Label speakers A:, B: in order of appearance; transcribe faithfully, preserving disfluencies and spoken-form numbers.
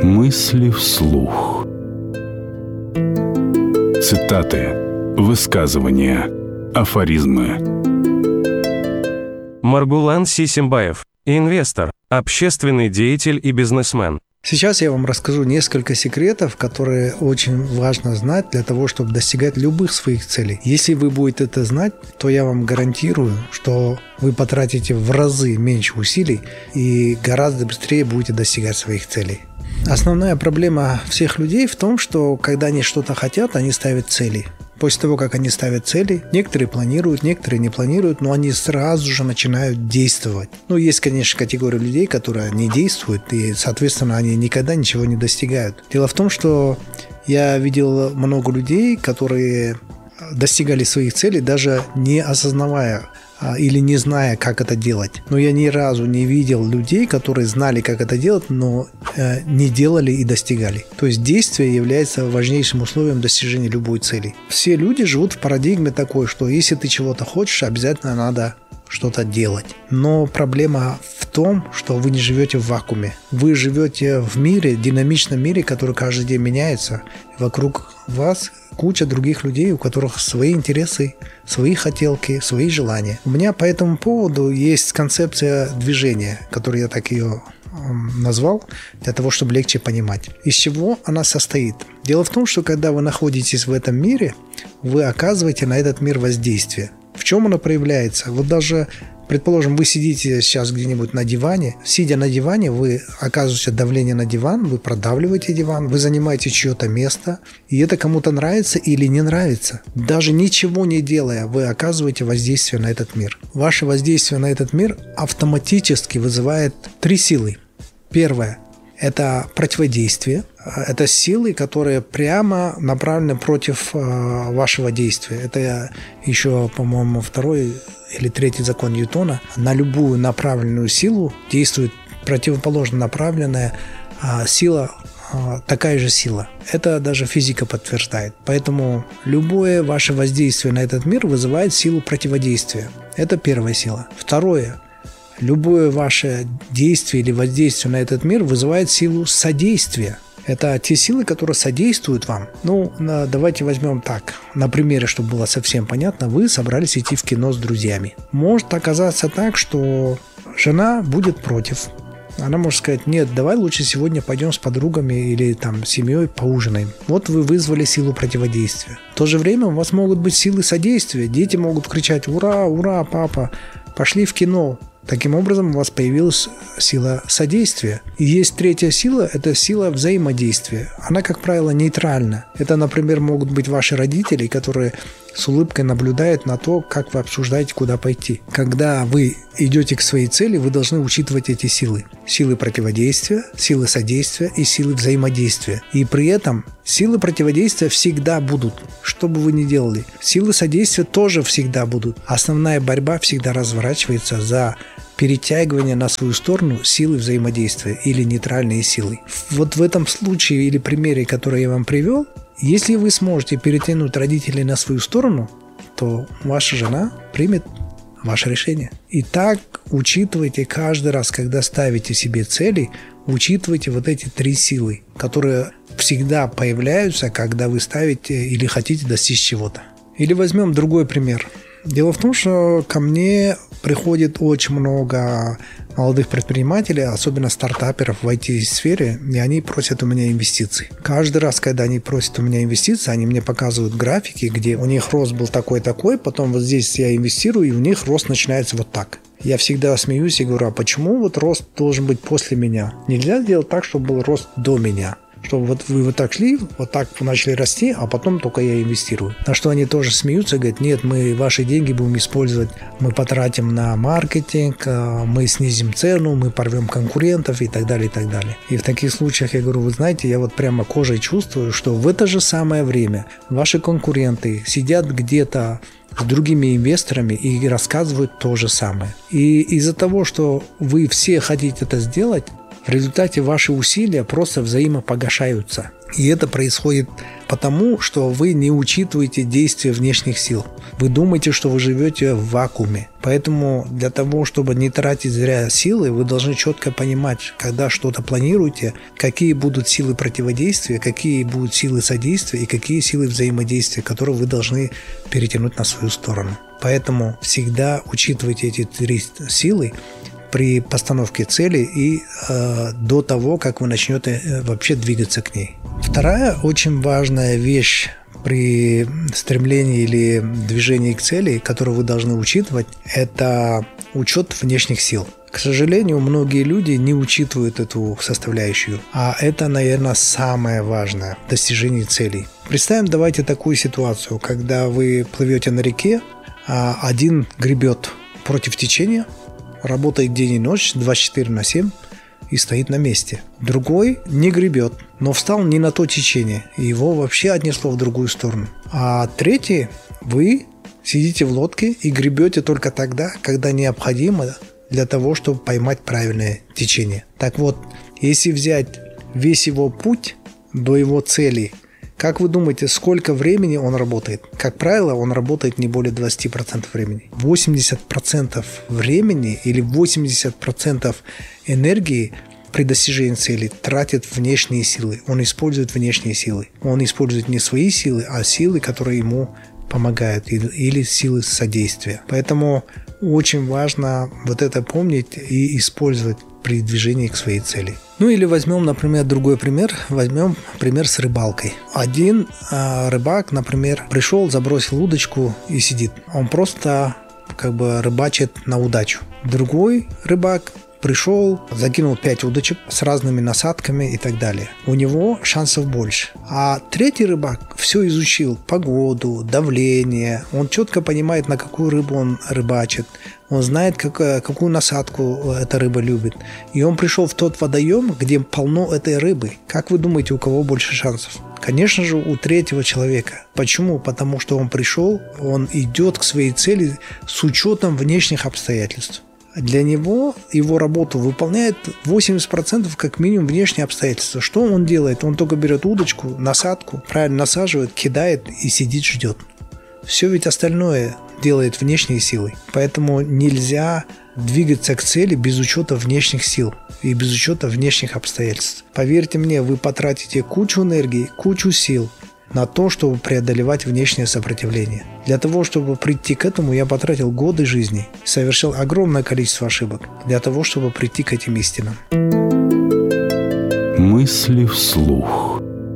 A: Мысли вслух. Цитаты, высказывания, афоризмы.
B: Маргулан Сисимбаев, инвестор, общественный деятель и бизнесмен.
C: Сейчас я вам расскажу несколько секретов, которые очень важно знать для того, чтобы достигать любых своих целей. Если вы будете это знать, то я вам гарантирую, что вы потратите в разы меньше усилий и гораздо быстрее будете достигать своих целей. Основная проблема всех людей в том, что когда они что-то хотят, они ставят цели. После того, как они ставят цели, некоторые планируют, некоторые не планируют, но они сразу же начинают действовать. Ну, есть, конечно, категория людей, которые не действуют, и, соответственно, они никогда ничего не достигают. Дело в том, что я видел много людей, которые достигали своих целей, даже не осознавая или не зная, как это делать. Но я ни разу не видел людей, которые знали, как это делать, но э, не делали и достигали. То есть действие является важнейшим условием достижения любой цели. Все люди живут в парадигме такой, что если ты чего-то хочешь, обязательно надо что-то делать. Но проблема в том, что вы не живете в вакууме. Вы живете в мире, динамичном мире, который каждый день меняется. Вокруг вас куча других людей, у которых свои интересы, свои хотелки, свои желания. У меня по этому поводу есть концепция движения, которую я так ее назвал, для того, чтобы легче понимать. Из чего она состоит? Дело в том, что когда вы находитесь в этом мире, вы оказываете на этот мир воздействие. В чем оно проявляется? Вот даже, предположим, вы сидите сейчас где-нибудь на диване. Сидя на диване, вы оказываете давление на диван, вы продавливаете диван, вы занимаете чье-то место, и это кому-то нравится или не нравится. Даже ничего не делая, вы оказываете воздействие на этот мир. Ваше воздействие на этот мир автоматически вызывает три силы. Первое – это противодействие. Это силы, которые прямо направлены против э, вашего действия. Это еще, по-моему, второй или третий закон Ньютона. На любую направленную силу действует противоположно направленная э, сила, э, такая же сила. Это даже физика подтверждает. Поэтому любое ваше воздействие на этот мир вызывает силу противодействия. Это первая сила. Второе. Любое ваше действие или воздействие на этот мир вызывает силу содействия. Это те силы, которые содействуют вам. Ну, давайте возьмем так. На примере, чтобы было совсем понятно, вы собрались идти в кино с друзьями. Может оказаться так, что жена будет против. Она может сказать: нет, давай лучше сегодня пойдем с подругами или там с семьей поужинаем. Вот вы вызвали силу противодействия. В то же время у вас могут быть силы содействия. Дети могут кричать: ура, ура, папа, пошли в кино. Таким образом, у вас появилась сила содействия. И есть третья сила – это сила взаимодействия. Она, как правило, нейтральна. Это, например, могут быть ваши родители, которые с улыбкой наблюдают на то, как вы обсуждаете, куда пойти. Когда вы идете к своей цели, вы должны учитывать эти силы. Силы противодействия, силы содействия и силы взаимодействия. И при этом силы противодействия всегда будут, что бы вы ни делали. Силы содействия тоже всегда будут. Основная борьба всегда разворачивается за перетягивание на свою сторону силы взаимодействия или нейтральные силы. Вот в этом случае или примере, который я вам привел, если вы сможете перетянуть родителей на свою сторону, то ваша жена примет ваше решение. Итак, учитывайте каждый раз, когда ставите себе цели, учитывайте вот эти три силы, которые всегда появляются, когда вы ставите или хотите достичь чего-то. Или возьмем другой пример. Дело в том, что ко мне приходит очень много молодых предпринимателей, особенно стартаперов в ай ти-сфере, и они просят у меня инвестиций. Каждый раз, когда они просят у меня инвестиции, они мне показывают графики, где у них рост был такой-такой, потом вот здесь я инвестирую, и у них рост начинается вот так. Я всегда смеюсь и говорю: а почему вот рост должен быть после меня? Нельзя сделать так, чтобы был рост до меня. Чтобы вот вы вот так шли, вот так начали расти, а потом только я инвестирую. На что они тоже смеются, говорят: нет, мы ваши деньги будем использовать, мы потратим на маркетинг, мы снизим цену, мы порвем конкурентов и так далее, и так далее. И в таких случаях я говорю: вы знаете, я вот прямо кожей чувствую, что в это же самое время ваши конкуренты сидят где-то с другими инвесторами и рассказывают то же самое. И из-за того, что вы все хотите это сделать, В результате ваши усилия просто взаимопогашаются. И это происходит потому, что вы не учитываете действия внешних сил. Вы думаете, что вы живете в вакууме. Поэтому для того, чтобы не тратить зря силы, вы должны четко понимать, когда что-то планируете, какие будут силы противодействия, какие будут силы содействия и какие силы взаимодействия, которые вы должны перетянуть на свою сторону. Поэтому всегда учитывайте эти три силы при постановке цели и э, до того, как вы начнете э, вообще двигаться к ней. Вторая очень важная вещь при стремлении или движении к цели, которую вы должны учитывать, это учет внешних сил. К сожалению, многие люди не учитывают эту составляющую, а это, наверное, самое важное в достижении целей. Представим, давайте такую ситуацию, когда вы плывете на реке, а один гребет против течения, работает день и ночь, двадцать четыре на семь и стоит на месте. Другой не гребет, но встал не на то течение, и его вообще отнесло в другую сторону. А третий, вы сидите в лодке и гребете только тогда, когда необходимо для того, чтобы поймать правильное течение. Так вот, если взять весь его путь до его цели, как вы думаете, сколько времени он работает? Как правило, он работает не более двадцать процентов времени. восемьдесят процентов времени или восемьдесят процентов энергии при достижении цели тратит внешние силы. Он использует внешние силы. Он использует не свои силы, а силы, которые ему помогают, или силы содействия. Поэтому очень важно вот это помнить и использовать при движении к своей цели. Ну или возьмем, например, другой пример. Возьмем пример с рыбалкой. Один э, рыбак, например, пришел, забросил удочку и сидит. Он просто как бы рыбачит на удачу. Другой рыбак пришел, закинул пять удочек с разными насадками и так далее. У него шансов больше. А третий рыбак все изучил: погоду, давление. Он четко понимает, на какую рыбу он рыбачит. Он знает, как, какую насадку эта рыба любит. И он пришел в тот водоем, где полно этой рыбы. Как вы думаете, у кого больше шансов? Конечно же, у третьего человека. Почему? Потому что он пришел, он идет к своей цели с учетом внешних обстоятельств. Для него его работу выполняет восемьдесят процентов как минимум внешние обстоятельства. Что он делает? Он только берет удочку, насадку, правильно насаживает, кидает и сидит, ждет. Все ведь остальное делает внешние силы. Поэтому нельзя двигаться к цели без учета внешних сил и без учета внешних обстоятельств. Поверьте мне, вы потратите кучу энергии, кучу сил на то, чтобы преодолевать внешнее сопротивление. Для того, чтобы прийти к этому, я потратил годы жизни, совершил огромное количество ошибок для того, чтобы прийти к этим истинам.
A: Мысли вслух.